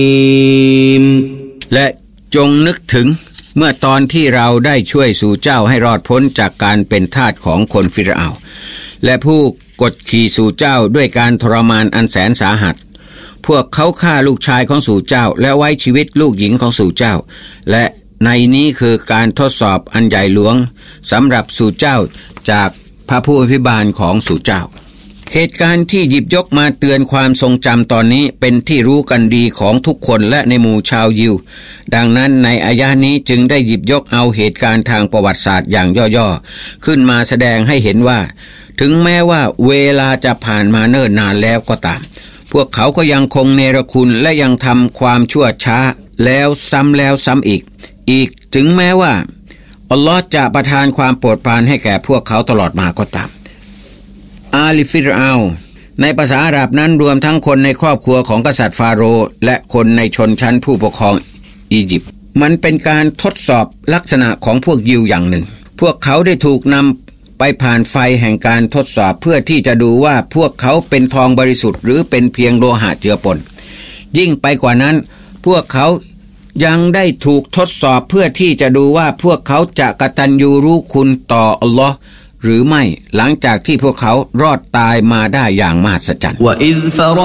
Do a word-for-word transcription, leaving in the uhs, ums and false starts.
และจงนึกถึงเมื่อตอนที่เราได้ช่วยสู่เจ้าให้รอดพ้นจากการเป็นทาสของคนฟิรเอาน์และผู้กดขี่สู่เจ้าด้วยการทรมานอันแสนสาหัสพวกเขาฆ่าลูกชายของสู่เจ้าและไว้ชีวิตลูกหญิงของสู่เจ้าและในนี้คือการทดสอบอันใหญ่หลวงสำหรับสู่เจ้าจากพระผู้อภิบาลของสู่เจ้าเหตุการณ์ที่หยิบยกมาเตือนความทรงจำตอนนี้เป็นที่รู้กันดีของทุกคนและในหมู่ชาวยิวดังนั้นในอายะนี้จึงได้หยิบยกเอาเหตุการณ์ทางประวัติศาสตร์อย่างย่อๆขึ้นมาแสดงให้เห็นว่าถึงแม้ว่าเวลาจะผ่านมาเนิ่นนานแล้วก็ตามพวกเขาก็ยังคงเนรคุณและยังทำความชั่วช้าแล้วซ้ำแล้วซ้ำอีกอีกถึงแม้ว่าอัลลอฮ์จะประทานความโปรดปรานให้แก่พวกเขาตลอดมาก็ตามอาลีฟิรเอาน์ในภาษาอาหรับนั้นรวมทั้งคนในครอบครัวของกษัตริย์ฟาโรห์และคนในชนชั้นผู้ปกครองอียิปต์มันเป็นการทดสอบลักษณะของพวกยิวอย่างหนึ่งพวกเขาได้ถูกนำไปผ่านไฟแห่งการทดสอบเพื่อที่จะดูว่าพวกเขาเป็นทองบริสุทธิ์หรือเป็นเพียงโลหะเจือปนยิ่งไปกว่านั้นพวกเขายังได้ถูกทดสอบเพื่อที่จะดูว่าพวกเขาจะกตัญญูรู้คุณต่ออัลลอฮ์หรือไม่หลังจากที่พวกเขารอดตายมาได้อย่างมหัศจรรย์